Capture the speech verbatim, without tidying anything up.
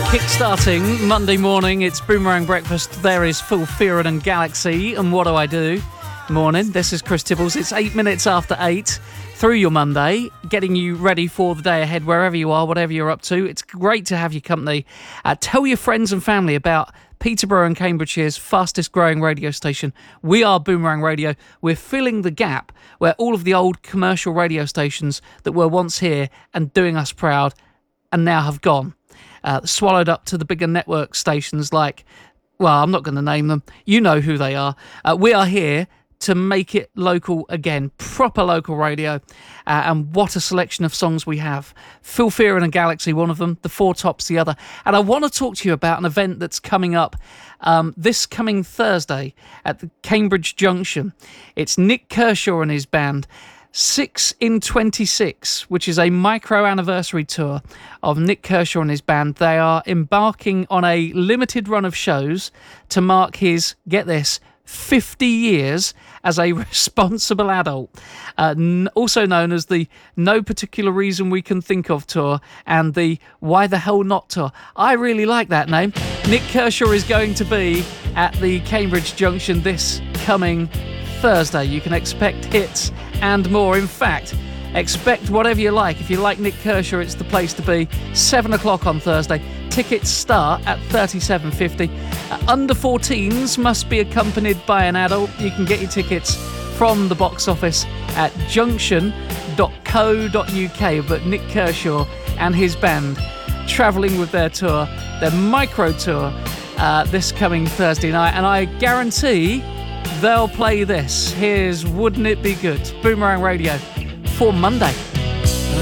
Kickstarting Monday morning, it's Boomerang Breakfast. There is Phil Fearon and Galaxy, and what do I do? Morning, this is Chris Tibbles. It's eight minutes after eight through your Monday, getting you ready for the day ahead, wherever you are, whatever you're up to. It's great to have your company. Uh, tell your friends and family about Peterborough and Cambridgeshire's fastest growing radio station. We are Boomerang Radio. We're filling the gap where all of the old commercial radio stations that were once here and doing us proud and now have gone. Uh, swallowed up to the bigger network stations like, well, I'm not going to name them. You know who they are. Uh, we are here to make it local again, proper local radio, uh, and what a selection of songs we have. Phil Fearon and Galaxy, one of them, The Four Tops, the other. And I want to talk to you about an event that's coming up um, this coming Thursday at the Cambridge Junction. It's Nik Kershaw and his band, six in twenty-six, which is a micro anniversary tour of Nik Kershaw and his band. They are embarking on a limited run of shows to mark his, get this, fifty years as a responsible adult, uh, n- also known as the No Particular Reason We Can Think Of tour and the Why the Hell Not tour. I really like that name. Nik Kershaw is going to be at the Cambridge Junction this coming Thursday. You can expect hits and more. In fact, expect whatever you like. If you like Nik Kershaw, it's the place to be. Seven o'clock on Thursday. Tickets start at thirty-seven fifty. Uh, under fourteens must be accompanied by an adult. You can get your tickets from the box office at junction dot co dot uk. But Nik Kershaw and his band travelling with their tour, their micro tour, uh, this coming Thursday night. And I guarantee they'll play this. Here's Wouldn't It Be Good? Boomerang Radio for Monday.